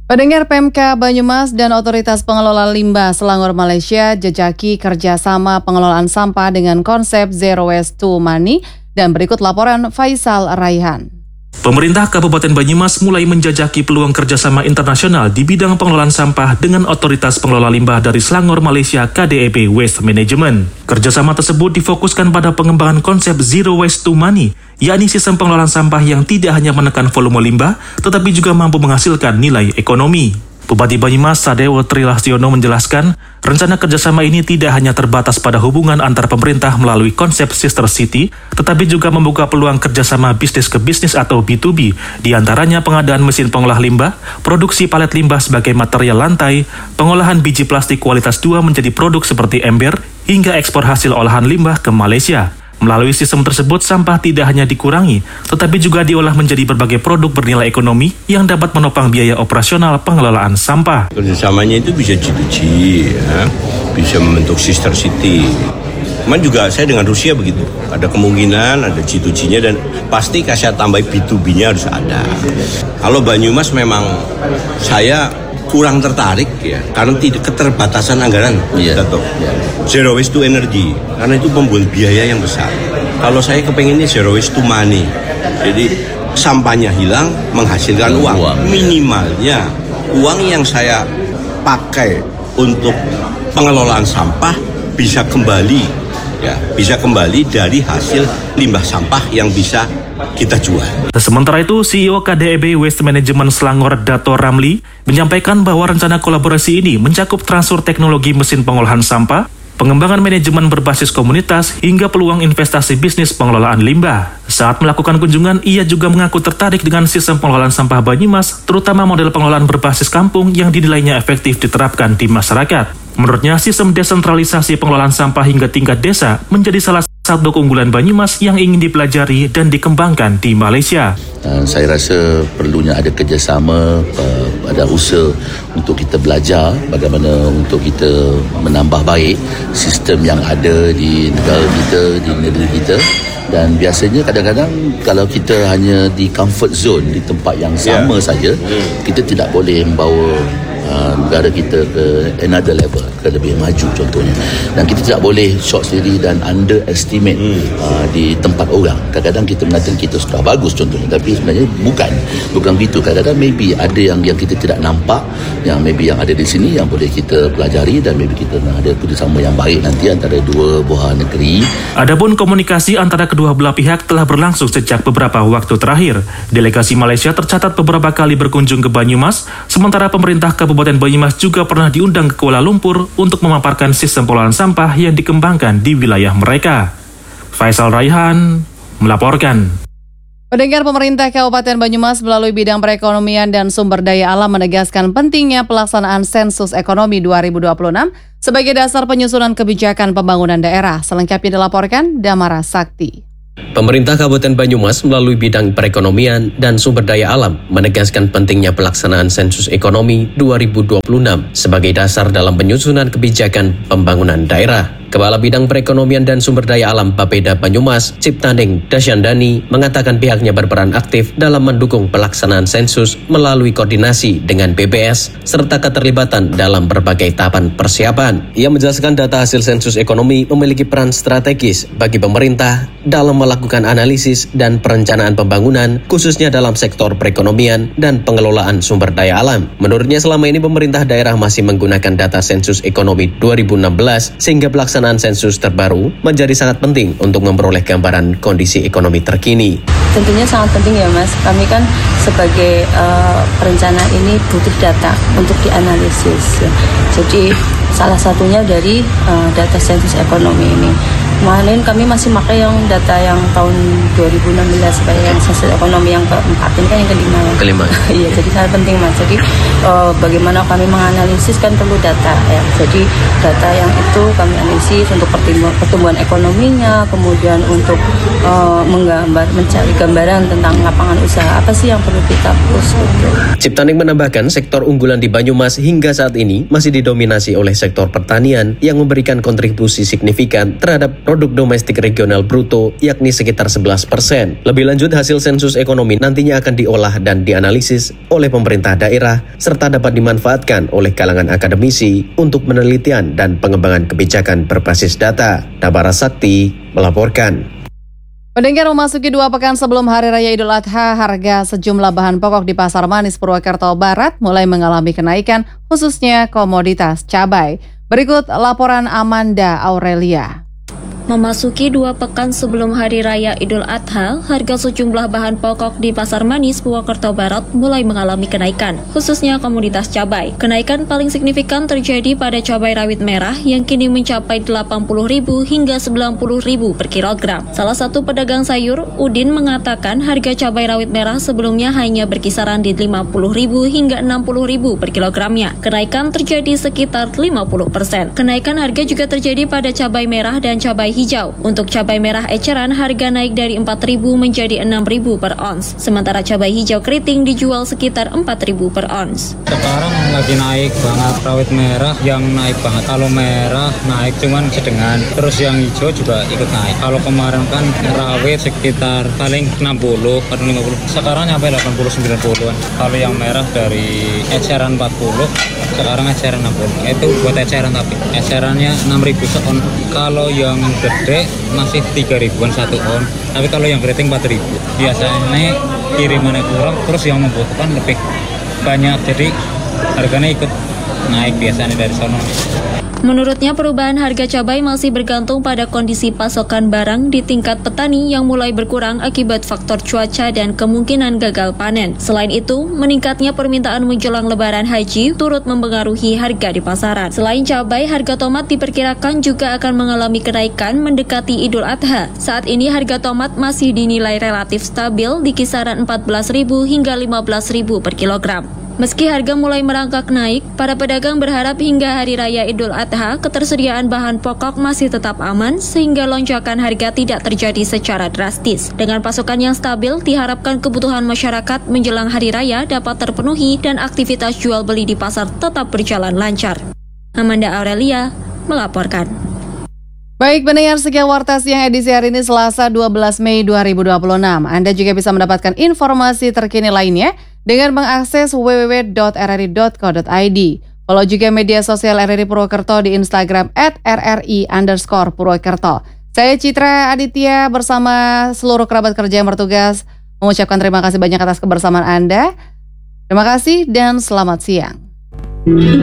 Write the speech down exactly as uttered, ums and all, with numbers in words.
Pendengar, Pemka Banyumas dan Otoritas Pengelola Limbah Selangor Malaysia jejaki kerjasama pengelolaan sampah dengan konsep Zero Waste to Money, dan berikut laporan Faisal Raihan. Pemerintah Kabupaten Banyumas mulai menjajaki peluang kerjasama internasional di bidang pengelolaan sampah dengan Otoritas Pengelola Limbah dari Selangor Malaysia K D E B Waste Management. Kerjasama tersebut difokuskan pada pengembangan konsep Zero Waste to Money, yakni sistem pengelolaan sampah yang tidak hanya menekan volume limbah, tetapi juga mampu menghasilkan nilai ekonomi. Bupati Banyumas Sadewo Trilastiono menjelaskan, rencana kerjasama ini tidak hanya terbatas pada hubungan antar pemerintah melalui konsep Sister City, tetapi juga membuka peluang kerjasama bisnis ke bisnis atau B to B, diantaranya pengadaan mesin pengolah limbah, produksi palet limbah sebagai material lantai, pengolahan biji plastik kualitas dua menjadi produk seperti ember, hingga ekspor hasil olahan limbah ke Malaysia. Melalui sistem tersebut, sampah tidak hanya dikurangi, tetapi juga diolah menjadi berbagai produk bernilai ekonomi yang dapat menopang biaya operasional pengelolaan sampah. Kerjasamanya itu bisa G dua G, ya, bisa membentuk Sister City. Cuman juga saya dengan Rusia begitu, ada kemungkinan ada G dua G-nya dan pasti saya tambah B to B-nya harus ada. Kalau Banyumas memang saya kurang tertarik ya, karena tidak keterbatasan anggaran, yeah. Yeah. Zero waste to energy, karena itu membuat biaya yang besar. Kalau saya kepengennya zero waste to money, jadi sampahnya hilang menghasilkan uang. uang. Minimalnya uang yang saya pakai untuk pengelolaan sampah bisa kembali, ya, bisa kembali dari hasil limbah sampah yang bisa kita jual. Sementara itu, C E O K D E B Waste Management Selangor Dato Ramli menyampaikan bahwa rencana kolaborasi ini mencakup transfer teknologi mesin pengolahan sampah, pengembangan manajemen berbasis komunitas, hingga peluang investasi bisnis pengelolaan limbah. Saat melakukan kunjungan, ia juga mengaku tertarik dengan sistem pengelolaan sampah Banyumas, terutama model pengelolaan berbasis kampung yang dinilainya efektif diterapkan di masyarakat. Menurutnya, sistem desentralisasi pengelolaan sampah hingga tingkat desa menjadi salah satu keunggulan Banyumas yang ingin dipelajari dan dikembangkan di Malaysia. Uh, saya rasa perlunya ada kerjasama, uh, ada usaha untuk kita belajar bagaimana untuk kita menambah baik sistem yang ada di negara kita, di negeri kita. Dan biasanya kadang-kadang kalau kita hanya di comfort zone, di tempat yang sama yeah. saja, kita tidak boleh membawa uh, negara kita ke another level, ke lebih maju contohnya. Dan kita tidak boleh short diri dan underestimate hmm. uh, di tempat orang. Kadang-kadang kita mengatakan kita sudah bagus contohnya, tapi sebenarnya bukan. Bukan begitu. Kadang-kadang maybe ada yang yang kita tidak nampak, yang maybe yang ada di sini yang boleh kita pelajari, dan maybe kita ada kerjasama yang baik nanti antara dua buah negeri. Adapun komunikasi antara kedua belah pihak telah berlangsung sejak beberapa waktu terakhir. Delegasi Malaysia tercatat beberapa kali berkunjung ke Banyumas, sementara pemerintah Kabupaten Banyumas juga pernah diundang ke Kuala Lumpur untuk memaparkan sistem pengelolaan sampah yang dikembangkan di wilayah mereka. Faisal Raihan melaporkan. Pendengar, pemerintah Kabupaten Banyumas melalui bidang perekonomian dan sumber daya alam menegaskan pentingnya pelaksanaan sensus ekonomi dua ribu dua puluh enam sebagai dasar penyusunan kebijakan pembangunan daerah. Selengkapnya dilaporkan Damara Sakti. Pemerintah Kabupaten Banyumas melalui bidang perekonomian dan sumber daya alam menegaskan pentingnya pelaksanaan sensus ekonomi dua ribu dua puluh enam sebagai dasar dalam penyusunan kebijakan pembangunan daerah. Kepala Bidang Perekonomian dan Sumber Daya Alam Bapeda Banyumas, Ciptaning Dasyandani, mengatakan pihaknya berperan aktif dalam mendukung pelaksanaan sensus melalui koordinasi dengan B B S serta keterlibatan dalam berbagai tahapan persiapan. Ia menjelaskan data hasil sensus ekonomi memiliki peran strategis bagi pemerintah dalam melakukan analisis dan perencanaan pembangunan, khususnya dalam sektor perekonomian dan pengelolaan sumber daya alam. Menurutnya, selama ini pemerintah daerah masih menggunakan data sensus ekonomi dua ribu enam belas sehingga pelaksanaan sensus terbaru menjadi sangat penting untuk memperoleh gambaran kondisi ekonomi terkini. Tentunya sangat penting ya Mas, kami kan sebagai uh, perencana ini butuh data untuk dianalisis. Jadi salah satunya dari uh, data sensus ekonomi ini. Kemarin kami masih pakai yang data yang tahun dua ribu enam belas, sebagai yang sensus ekonomi yang keempat, ini kan yang kelima ya. Kelima. Iya, jadi sangat penting Mas. Jadi uh, bagaimana kami menganalisis kan perlu data ya. Jadi data yang itu kami analisis untuk pertumbuhan, pertumbuhan ekonominya, kemudian untuk uh, menggambar, mencari gambaran tentang lapangan usaha apa sih yang perlu lebih bagus gitu. Ciptaning menambahkan sektor unggulan di Banyumas hingga saat ini masih didominasi oleh sektor pertanian yang memberikan kontribusi signifikan terhadap produk domestik regional bruto yakni sekitar sebelas persen. Lebih lanjut, hasil sensus ekonomi nantinya akan diolah dan dianalisis oleh pemerintah daerah serta dapat dimanfaatkan oleh kalangan akademisi untuk penelitian dan pengembangan kebijakan berbasis data. Dabara Sakti melaporkan. Pendengar, memasuki dua pekan sebelum Hari Raya Idul Adha, harga sejumlah bahan pokok di Pasar Manis Purwokerto Barat mulai mengalami kenaikan, khususnya komoditas cabai. Berikut laporan Amanda Aurelia. Memasuki dua pekan sebelum Hari Raya Idul Adha, harga sejumlah bahan pokok di Pasar Manis Purwokerto Barat mulai mengalami kenaikan, khususnya komoditas cabai. Kenaikan paling signifikan terjadi pada cabai rawit merah yang kini mencapai delapan puluh ribu hingga sembilan puluh ribu per kilogram. Salah satu pedagang sayur, Udin, mengatakan harga cabai rawit merah sebelumnya hanya berkisaran di lima puluh ribu hingga enam puluh ribu per kilogramnya. Kenaikan terjadi sekitar lima puluh persen. Kenaikan harga juga terjadi pada cabai merah dan cabai hijau. Untuk cabai merah eceran, harga naik dari empat ribu menjadi enam ribu per ons. Sementara cabai hijau keriting dijual sekitar empat ribu per ons. Sekarang lagi naik banget rawit merah, yang naik banget. Kalau merah naik cuman sedengan, terus yang hijau juga ikut naik. Kalau kemarin kan rawit sekitar paling enam puluh atau lima puluh, sekarang nyampe delapan puluh sembilan puluhan. Kalau yang merah dari eceran empat puluh, sekarang eceran enam puluh. Itu buat eceran, tapi ecerannya enam ribu seon. Kalau yang gede masih tiga ribuan satu on, tapi kalau yang keriting empat ribu. Biasanya kirimannya kurang, terus yang membutuhkan lebih banyak, jadi harganya ikut naik biasanya dari sono. Menurutnya, perubahan harga cabai masih bergantung pada kondisi pasokan barang di tingkat petani yang mulai berkurang akibat faktor cuaca dan kemungkinan gagal panen. Selain itu, meningkatnya permintaan menjelang Lebaran Haji turut mempengaruhi harga di pasaran. Selain cabai, harga tomat diperkirakan juga akan mengalami kenaikan mendekati Idul Adha. Saat ini harga tomat masih dinilai relatif stabil di kisaran empat belas ribu hingga lima belas ribu per kilogram. Meski harga mulai merangkak naik, para pedagang berharap hingga Hari Raya Idul Adha ketersediaan bahan pokok masih tetap aman sehingga lonjakan harga tidak terjadi secara drastis. Dengan pasokan yang stabil, diharapkan kebutuhan masyarakat menjelang Hari Raya dapat terpenuhi dan aktivitas jual beli di pasar tetap berjalan lancar. Amanda Aurelia melaporkan. Baik pendengar, sekian Warta Siang edisi hari ini Selasa dua belas Mei dua ribu dua puluh enam. Anda juga bisa mendapatkan informasi terkini lainnya dengan mengakses w w w dot r r i dot co dot i d. Follow juga media sosial R R I Purwokerto di Instagram at r r i underscore Purwokerto. Saya Citra Aditya bersama seluruh kerabat kerja yang bertugas mengucapkan terima kasih banyak atas kebersamaan Anda. Terima kasih dan selamat siang.